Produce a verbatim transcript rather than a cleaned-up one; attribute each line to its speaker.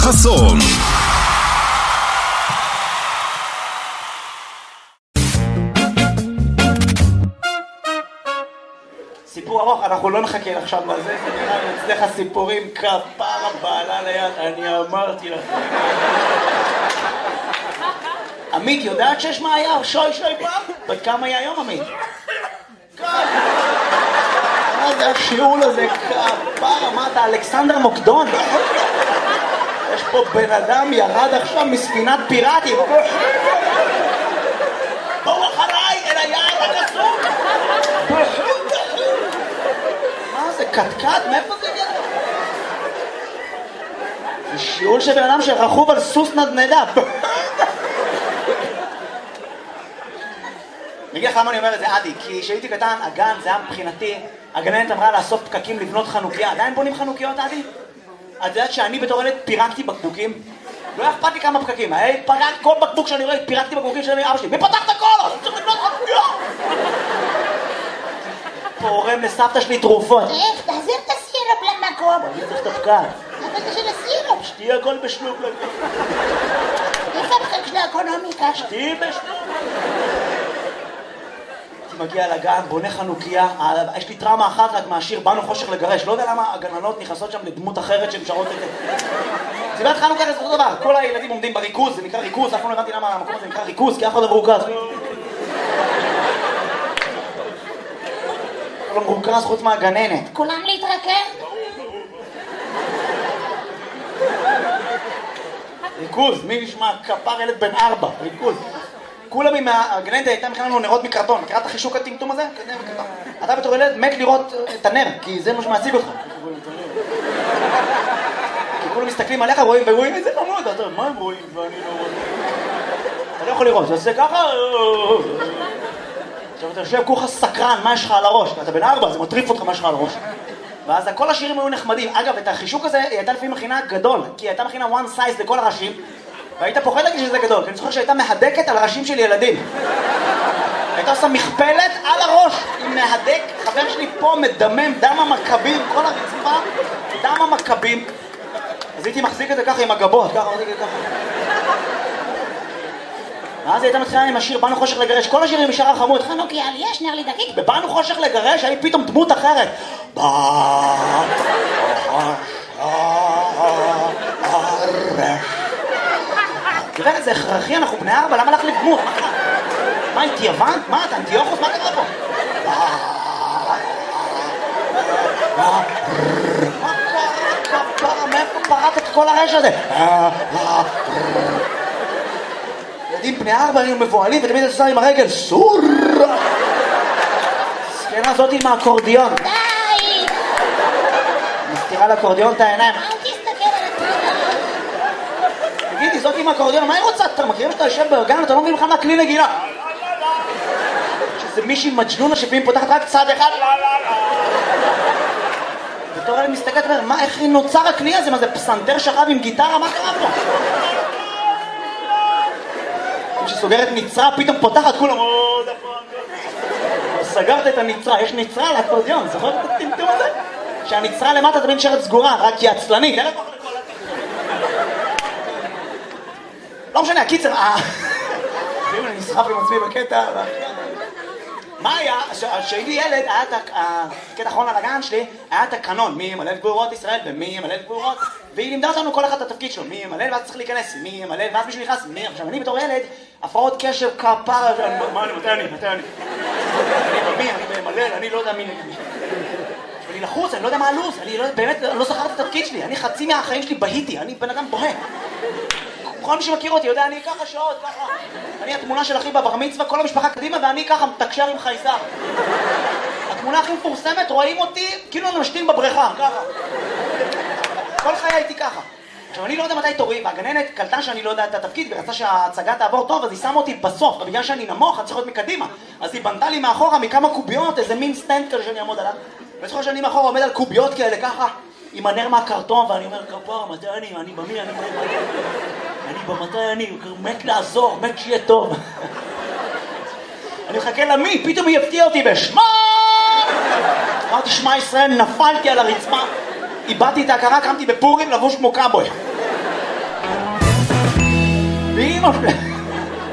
Speaker 1: חסון.
Speaker 2: סיפור ארוך, אנחנו לא נחכה עכשיו לזה, זה נראה לי אצלך סיפורים כפרה בעלה ליד, אני אמרתי לך. עמית, יודעת שיש מה היה? שוי שוי פעם? בת כמה היה היום, עמית? מה זה השיעול הזה? כפרה, מה אתה, אלכסנדר מוקדון? יש פה בן אדם ירד עכשיו מספינת פיראטים. בואו אחריי אל היער הקסום. מה זה, קטקט? מאיפה זה יהיה? זה שיעול של בן אדם שרכוב על סוס נדנדה. אני אגיד לך למה אני אומר את זה, עדי, כי כשהייתי קטן, הגן, זה היה מבחינתי, הגננת אמרה לאסוף פקקים לבנות חנוכיה. עדיין בונים חנוכיות, עדי? את יודעת שאני בתור ילד פירקתי בקבוקים? לא אכפת לי כמה פקקים, היי, פרק כל בקבוק שאני רואה, פירקתי בקבוקים של אבא שלי. מי פתח את הכל? אני צריך לבנות חנוכיה! פורם לסבתא שלי תרופות.
Speaker 3: איך, תחזיר את הסירופ למקום.
Speaker 2: אני צריך את הפקק.
Speaker 3: אבל זה של הסירופ.
Speaker 2: שתהיה הכל בשלוק.
Speaker 3: איפה הפקק של האקונומיקה?
Speaker 2: שתהיה בשלוק. מגיע לגן, בונה חנוכיה, יש לי טראומה אחת רק מהשיר באנו חושך לגרש, לא יודע למה הגננות נכנסות שם לדמות אחרת שהן שרות את זה. סיבת חנוכה זה אותו דבר, כל הילדים עומדים בריכוז, זה נקרא ריכוז, אף פעם לא הבנתי למה המקום הזה נקרא ריכוז, כי אף אחד לא מרוכז. לא מרוכז חוץ מהגננת.
Speaker 3: כולם להתרכב?
Speaker 2: ריכוז, מי נשמע? כפר ילד בן ארבע, ריכוז. כולם עם הגננת הייתה מכירה לנו נרות מקרטון, מכירה את החישוק הטמטום הזה? אתה בתור ילד מת לראות את הנר, כי זה מה שמעציג אותך. כי כולם מסתכלים עליך ורואים איזה חמוד, אתה מה הם רואים ואני לא רואה? אתה לא יכול לראות, זה עושה ככה... עכשיו אתה יושב כולך סקרן, מה יש לך על הראש? אתה בן ארבע, זה מטריף אותך מה יש לך על הראש. ואז כל השירים היו נחמדים. אגב, את החישוק הזה היא הייתה לפעמים מכינה גדול, כי היא הייתה מכינה one size לכל הראשים, והיית פוחד להגיד שזה גדול, כי אני זוכר שהייתה מהדקת על הראשים של ילדים. הייתה עושה מכפלת על הראש, עם מהדק, חבר שלי פה מדמם, דם המכבים, כל הרצפה, דם המכבים. אז הייתי מחזיק את זה ככה עם הגבות, ככה, מחזיק את זה ככה. ואז הייתה מתחילה עם השיר באנו חושך לגרש, כל השירים משאר החמוד,
Speaker 3: חנוכיה, יש נר לי דקיק.
Speaker 2: בבאנו חושך לגרש, היה פתאום דמות אחרת. באנו חושך לגרש. תראה, זה הכרחי, אנחנו בני ארבע, למה לך לדמות? מה, התייוון? מה, אתה אנטיוכוס? מה קרה פה? מה קרה? כפרה, מאיפה פרט את כל הרש הזה? ילדים בני ארבע היו מבועלים ותמיד עושה עם הרגל סור! סקנה הזאת עם האקורדיון.
Speaker 3: די!
Speaker 2: מסתירה לאקורדיון את העיניים.
Speaker 3: אל תסתכל על הטרנה.
Speaker 2: תגידי, זאת עם האקורדיון, מה היא רוצה? אתה מכירים שאתה יושב בגן, אתה לא מבין בכלל מהכלי נגינה. שזה מישהי מג'נונה שפעמים פותחת רק צד אחד. בתור אני מסתכלת ואומר, מה, איך נוצר הכלי הזה? מה זה פסנתר שכב עם גיטרה? מה קרה פה? כשסוגרת נצרה, פתאום פותחת כולם. סגרת את הנצרה, יש נצרה על האקורדיון, זוכר את הטמטום הזה? שהנצרה למטה תמיד נשארת סגורה, רק היא עצלנית. לא משנה, הקיצר, אני נסחף עם עצמי בקטע. מה היה? כשהייתי ילד, היה את הקטע האחרון על הגן שלי, היה את הקנון, מי ימלא את גבורות ישראל ומי ימלא את גבורות, והיא לימדה אותנו כל אחד את התפקיד שלו, מי ימלא ואז צריך להיכנס, מי ימלא ואז מישהו נכנס, מי? עכשיו אני בתור ילד, הפרעות קשב כפרה, מה אני, מתי אני, מתי אני? אני במי, אני במלא, אני לא יודע מי נגד מי. אני לחוץ, אני לא יודע מה הלו"ז, אני באמת לא זכרתי את התפקיד שלי, אני חצי מהחיים שלי בהיתי, אני בן אדם בוהה. כל מי שמכיר אותי יודע, אני ככה שעות, ככה. אני התמונה של אחי בבר מצווה, כל המשפחה קדימה, ואני ככה מתקשר עם חייזר. התמונה הכי מפורסמת, רואים אותי כאילו אני משתין בבריכה, ככה. כל חיי הייתי ככה. עכשיו, אני לא יודע מתי תורי, והגננת קלטה שאני לא יודע את התפקיד, ורצה שההצגה תעבור טוב, אז היא שמה אותי בסוף, ובגלל שאני נמוך, אני צריך להיות מקדימה. אז היא בנתה לי מאחורה מכמה קוביות, איזה מין סטנד כזה שאני אעמוד עליו. וזוכר שאני מאחורה עומד על קוביות כאלה, ככה, עם הנר מהקרטון, ואני אומר, כפרה, מתי אני, אני במי, אני במי, אני במתי אני, מת לעזור, מת שיהיה טוב. אני מחכה למי, פתאום היא הפתיעה אותי בשמה! אמרתי, שמע ישראל, נפלתי על הרצפה, איבדתי את ההכרה, קמתי בפורים לבוש כמו קאבוי. ואימא...